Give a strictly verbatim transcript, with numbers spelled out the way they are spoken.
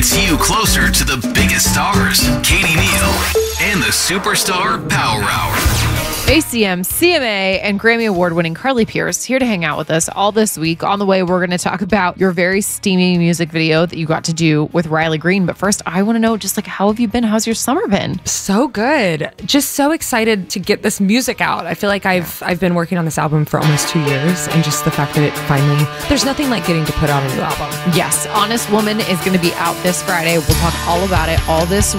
It's you closer to the biggest stars, Katie Neal, and the Superstar Power Hour. A C M, C M A, and Grammy Award-winning Carly Pearce here to hang out with us all this week. On the way, we're going to talk about your very steamy music video that you got to do with Riley Green. But first, I want to know, just like, how have you been? How's your summer been? So good. Just so excited to get this music out. I feel like I've I've been working on this album for almost two years, and just the fact that it finally, there's nothing like getting to put out a new album. Yes, Honest Woman is going to be out this Friday. We'll talk all about it all this